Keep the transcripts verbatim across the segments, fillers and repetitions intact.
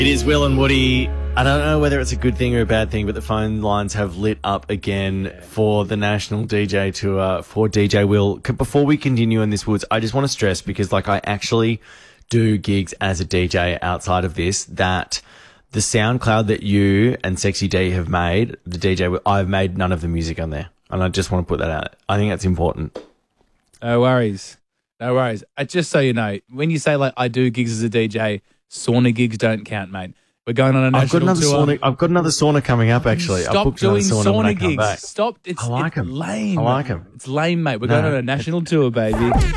It is Will and Woody. I don't know whether it's a good thing or a bad thing, but the phone lines have lit up again for the National D J Tour for D J Will. C- Before we continue in this, Woods, I just want to stress, because like I actually do gigs as a D J outside of this, that the SoundCloud that you and Sexy D have made, the D J Will, I've made none of the music on there. And I just want to put that out. I think that's important. No worries. No worries. Uh, just so you know, when you say like I do gigs as a D J, sauna gigs don't count, mate. We're going on a national I've got another tour. Sauna, I've got another sauna coming up, actually. Stop I've booked doing another sauna, sauna when I come gigs. back. Stop. It's, I like it's 'em. lame. I like 'em. It's lame, mate. We're No. going on a national tour, baby.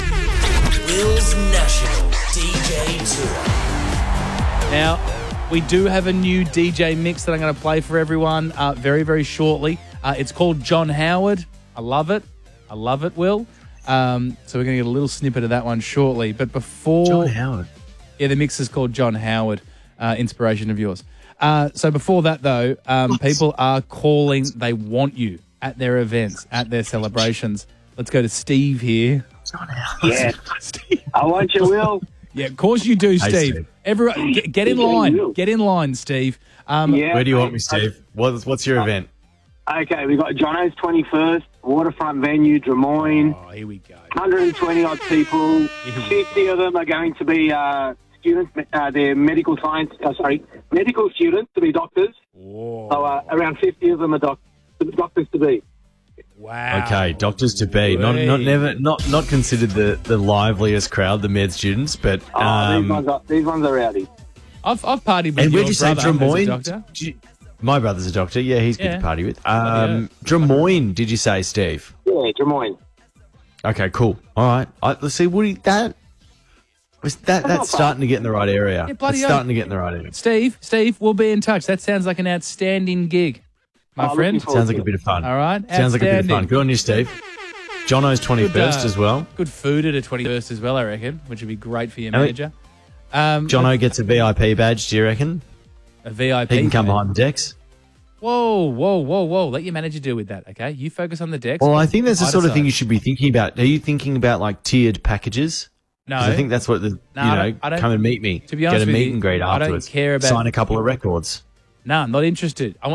Will's National D J Tour. Now, we do have a new D J mix that I'm going to play for everyone uh, very, very shortly. Uh, it's called John Howard. I love it. I love it, Will. Um, so we're going to get a little snippet of that one shortly. But before... John Howard. Yeah, the mix is called John Howard, uh, inspiration of yours. Uh, so before that, though, um, people are calling. They want you at their events, at their celebrations. Let's go to Steve here. John Howard. Yeah, Steve. I want you, Will. Yeah, of course you do, Hey, Steve. Steve. Everyone, get, get in Yeah, you line. will. Get in line, Steve. Um, Yeah. Where do you want me, Steve? What's, what's your event? Okay, we got Jono's twenty-first, waterfront venue, Des Moines, Oh, here we go. one hundred twenty odd people. fifty of them are going to be uh, students, uh, they're medical science, uh, sorry, medical students to be doctors. Whoa. So uh, around fifty of them are doc- doctors to be. Wow. Okay, doctors to be. Not, not, never, not, not considered the, the liveliest crowd, the med students, but Oh, um, these ones are these ones are rowdy. I've, I've partied with and your where'd you say brother, who's a Drummoyne? doctor. Did you- My brother's a doctor. Yeah, he's good Yeah. to party with. Um, Drummoyne, did you say, Steve? Yeah, Des Moines. Okay, cool. All right. I, let's see, Woody. That was that. That's starting to get in the right area. Yeah, bloody That's hell. starting to get in the right area. Steve, Steve, we'll be in touch. That sounds like an outstanding gig, my Oh, friend. looking forward Sounds like to a bit of fun. All right. Sounds like a bit of fun. Outstanding. Good on you, Steve. Jono's twenty-first Good, uh, as well. Good food at a twenty-first as well, I reckon, which would be great for your Oh, manager. Um, Jono gets a V I P badge, do you reckon? a V I P. He can come for me. behind the decks. Whoa, whoa, whoa, whoa. Let your manager deal with that, okay? You focus on the decks. Well, I think that's the I sort of thing decide. you should be thinking about. Are you thinking about like tiered packages? No. 'Cause I think that's what the, No, you I know, don't- I don't- come and meet me. to be honest Get a with meet you, and greet I don't afterwards. care about- Sign a couple of records. No, I'm not interested. I want